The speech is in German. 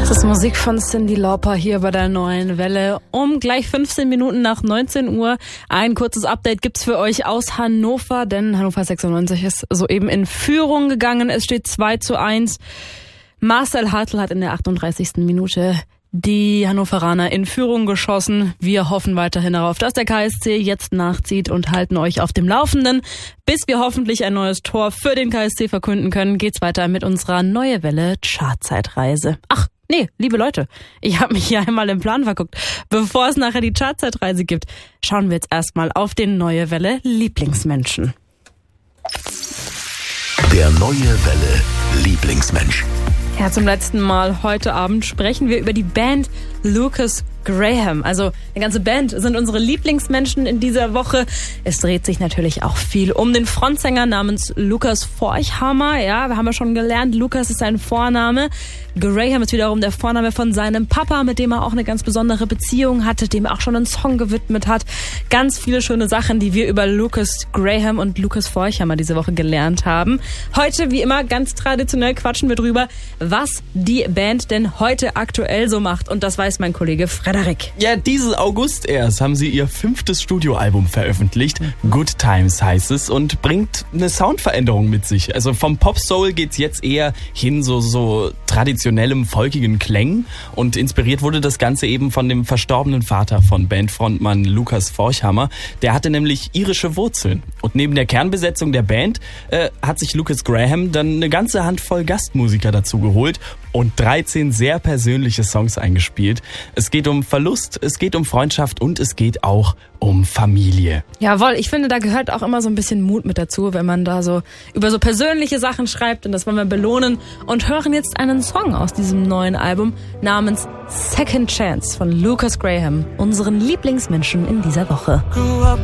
Das ist Musik von Cyndi Lauper hier bei der Neuen Welle. Um gleich 15 Minuten nach 19 Uhr ein kurzes Update gibt's für euch aus Hannover, denn Hannover 96 ist soeben in Führung gegangen. Es steht 2:1. Marcel Hartl hat in der 38. Minute die Hannoveraner in Führung geschossen. Wir hoffen weiterhin darauf, dass der KSC jetzt nachzieht und halten euch auf dem Laufenden. Bis wir hoffentlich ein neues Tor für den KSC verkünden können, geht's weiter mit unserer Neue Welle Chartzeitreise. Ach, nee, liebe Leute, ich habe mich hier einmal im Plan verguckt. Bevor es nachher die Chartzeitreise gibt, schauen wir jetzt erstmal auf den Neue Welle Lieblingsmenschen. Der Neue Welle Lieblingsmensch. Ja, zum letzten Mal heute Abend sprechen wir über die Band Lucas Graham. Also eine ganze Band sind unsere Lieblingsmenschen in dieser Woche. Es dreht sich natürlich auch viel um den Frontsänger namens Lukas Forchhammer. Ja, wir haben ja schon gelernt, Lukas ist sein Vorname. Graham ist wiederum der Vorname von seinem Papa, mit dem er auch eine ganz besondere Beziehung hatte, dem er auch schon einen Song gewidmet hat. Ganz viele schöne Sachen, die wir über Lucas Graham und Lukas Forchhammer diese Woche gelernt haben. Heute, wie immer, ganz traditionell quatschen wir drüber, was die Band denn heute aktuell so macht. Und das weiß mein Kollege Frederik. Ja, diesen August erst haben sie ihr 5. Studioalbum veröffentlicht. Good Times heißt es und bringt eine Soundveränderung mit sich. Also vom Pop-Soul geht's jetzt eher hin so traditionellem, folkigen Klängen. Und inspiriert wurde das Ganze eben von dem verstorbenen Vater von Bandfrontmann Lukas Forchhammer. Der hatte nämlich irische Wurzeln. Und neben der Kernbesetzung der Band hat sich Lucas Graham dann eine ganze Handvoll Gastmusiker dazu geholt und 13 sehr persönliche Songs eingespielt. Es geht um Verlust, es geht um Freundschaft und es geht auch um Familie. Jawohl, ich finde, da gehört auch immer so ein bisschen Mut mit dazu, wenn man da so über so persönliche Sachen schreibt, und das wollen wir belohnen und hören jetzt einen Song aus diesem neuen Album namens Second Chance von Lucas Graham, unseren Lieblingsmenschen in dieser Woche.